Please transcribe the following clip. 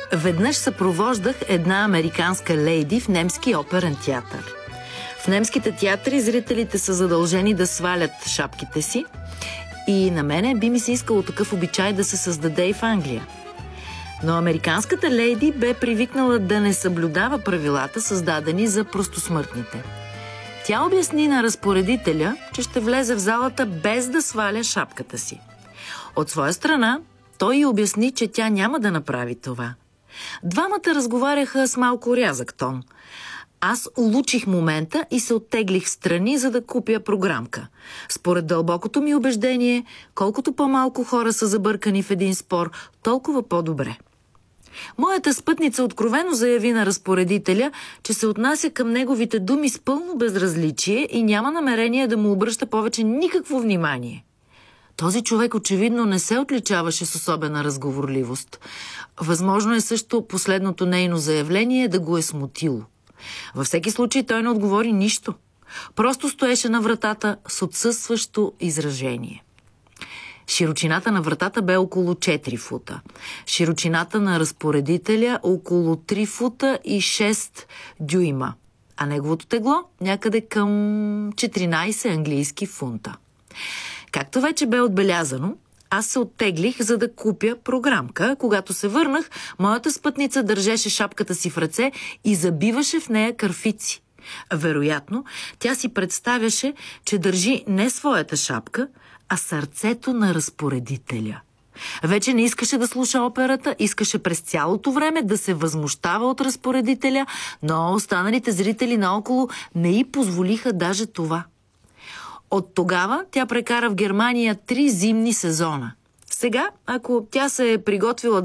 Веднъж съпровождах една американска лейди в немски оперен театър. В немските театри зрителите са задължени да свалят шапките си и на мене би ми се искало такъв обичай да се създаде и в Англия. Но американската лейди бе привикнала да не съблюдава правилата, създадени за простосмъртните. Тя обясни на разпоредителя, че ще влезе в залата без да сваля шапката си. От своя страна, той й обясни, че тя няма да направи това. Двамата разговаряха с малко рязък тон. Аз улучих момента и се оттеглих страни, за да купя програмка. Според дълбокото ми убеждение, колкото по-малко хора са забъркани в един спор, толкова по-добре. Моята спътница откровено заяви на разпоредителя, че се отнася към неговите думи с пълно безразличие и няма намерение да му обръща повече никакво внимание. Този човек очевидно не се отличаваше с особена разговорливост. Възможно е също последното нейно заявление да го е смутило. Във всеки случай той не отговори нищо. Просто стоеше на вратата с отсъстващо изражение. Широчината на вратата бе около 4 фута. Широчината на разпоредителя около 3 фута и 6 дюйма. А неговото тегло някъде към 14 английски фунта. Както вече бе отбелязано, аз се оттеглих, за да купя програмка. Когато се върнах, моята спътница държеше шапката си в ръце и забиваше в нея кърфици. Вероятно, тя си представяше, че държи не своята шапка, а сърцето на разпоредителя. Вече не искаше да слуша операта, искаше през цялото време да се възмущава от разпоредителя, но останалите зрители наоколо не й позволиха даже това. От тогава тя прекара в Германия 3 зимни сезона. Сега, ако тя се е приготвила